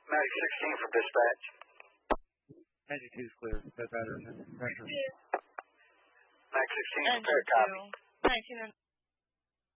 Magic 16 for dispatch. Magic 2 is clear. That's better. Magic 16 for copy. 19